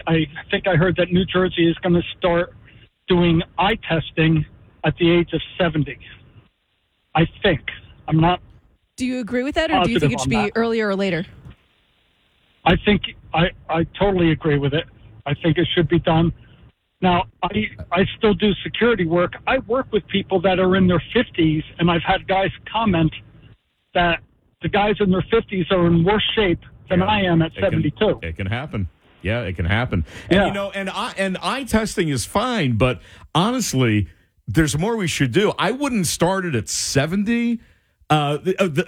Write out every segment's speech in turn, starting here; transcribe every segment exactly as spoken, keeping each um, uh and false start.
I think I heard that New Jersey is going to start doing eye testing at the age of seventy. I think. I'm not. Do you agree with that, or do you think it should be that. earlier or later? I think I, I totally agree with it. I think it should be done. Now, I I still do security work. I work with people that are in their fifties, and I've had guys comment that the guys in their fifties are in worse shape than yeah, I am at it seventy-two. Can, it can happen. Yeah, it can happen. And, yeah. you know, and eye, and eye testing is fine, but honestly, there's more we should do. I wouldn't start it at seventy. Uh,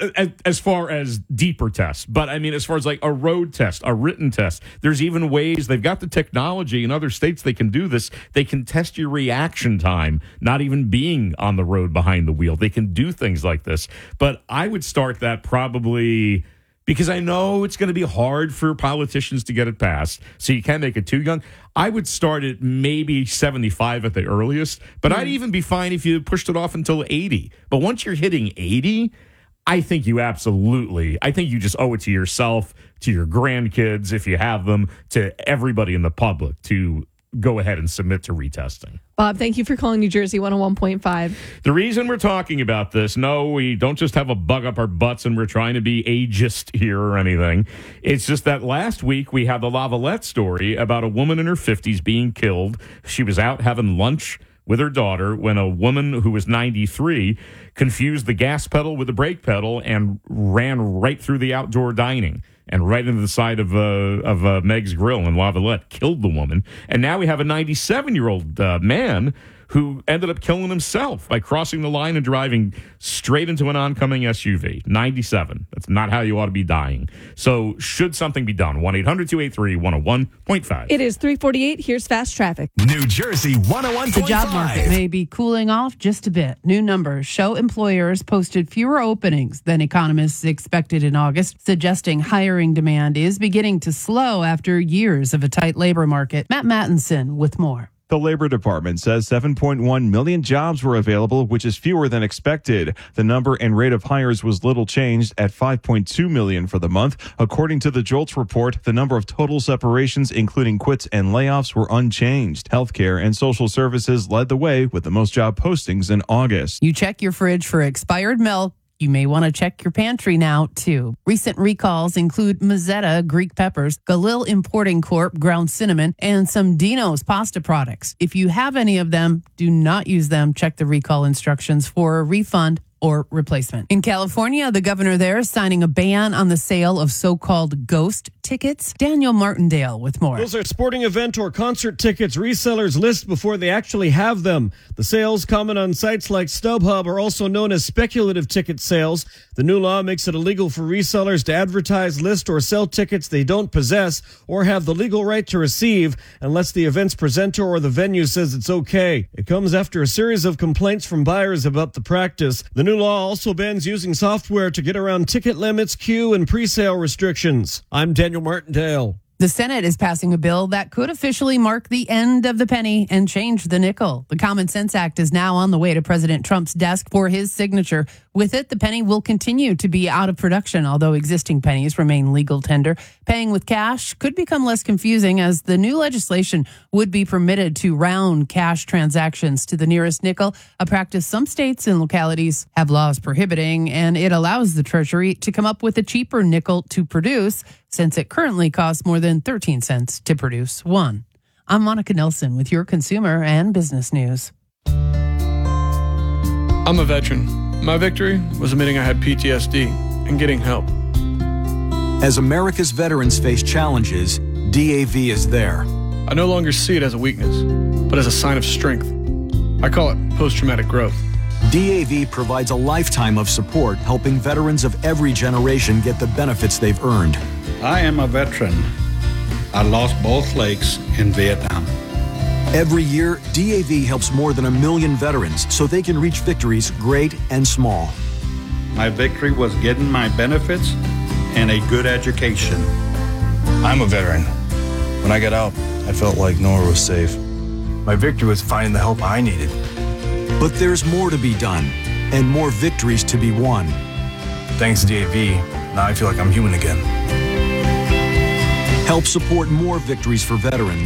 as far as deeper tests, but I mean, as far as like a road test, a written test, there's even ways they've got the technology in other states. They can do this. They can test your reaction time, not even being on the road behind the wheel. They can do things like this. But I would start that probably because I know it's going to be hard for politicians to get it passed. So you can't make it too young. I would start at maybe seventy-five at the earliest, but mm. I'd even be fine if you pushed it off until eighty. But once you're hitting eighty, I think you absolutely, I think you just owe it to yourself, to your grandkids, if you have them, to everybody in the public to go ahead and submit to retesting. Bob, thank you for calling New Jersey one oh one point five. The reason we're talking about this, no, we don't just have a bug up our butts and we're trying to be ageist here or anything. It's just that last week we had the Lavalette story about a woman in her fifties being killed. She was out having lunch with her daughter when a woman who was ninety-three confused the gas pedal with the brake pedal and ran right through the outdoor dining and right into the side of uh, of uh, Meg's Grill in Lavalette, killed the woman. And now we have a ninety-seven-year-old uh, man who ended up killing himself by crossing the line and driving straight into an oncoming S U V. ninety-seven. That's not how you ought to be dying. So should something be done? one eight hundred two eight three one oh one point five. It is three forty-eight. Here's fast traffic. New Jersey one oh one point five. The job market may be cooling off just a bit. New numbers show employers posted fewer openings than economists expected in August, suggesting hiring demand is beginning to slow after years of a tight labor market. Matt Mattinson with more. The Labor Department says seven point one million jobs were available, which is fewer than expected. The number and rate of hires was little changed at five point two million for the month. According to the JOLTS report, the number of total separations, including quits and layoffs, were unchanged. Healthcare and social services led the way with the most job postings in August. You check your fridge for expired milk. You may want to check your pantry now, too. Recent recalls include Mazzetta Greek peppers, Galil Importing Corp ground cinnamon, and some Dino's pasta products. If you have any of them, do not use them. Check the recall instructions for a refund or replacement. In California, the governor there is signing a ban on the sale of so-called ghost tickets. Daniel Martindale with more. Those are sporting event or concert tickets resellers list before they actually have them. The sales common on sites like StubHub are also known as speculative ticket sales. The new law makes it illegal for resellers to advertise, list, or sell tickets they don't possess or have the legal right to receive unless the event's presenter or the venue says it's okay. It comes after a series of complaints from buyers about the practice. The new law also bans using software to get around ticket limits, queue, and pre-sale restrictions. I'm Daniel Martindale. The Senate is passing a bill that could officially mark the end of the penny and change the nickel. The Common Sense Act is now on the way to President Trump's desk for his signature. With it, the penny will continue to be out of production, although existing pennies remain legal tender. Paying with cash could become less confusing as the new legislation would be permitted to round cash transactions to the nearest nickel, a practice some states and localities have laws prohibiting, and it allows the Treasury to come up with a cheaper nickel to produce, since it currently costs more than thirteen cents to produce one. I'm Monica Nelson with your consumer and business news. I'm a veteran. My victory was admitting I had P T S D and getting help. As America's veterans face challenges, D A V is there. I no longer see it as a weakness, but as a sign of strength. I call it post-traumatic growth. D A V provides a lifetime of support, helping veterans of every generation get the benefits they've earned. I am a veteran. I lost both legs in Vietnam. Every year, D A V helps more than a million veterans so they can reach victories great and small. My victory was getting my benefits and a good education. I'm a veteran. When I got out, I felt like nowhere was safe. My victory was finding the help I needed. But there's more to be done and more victories to be won. Thanks to D A V, now I feel like I'm human again. Help support more victories for veterans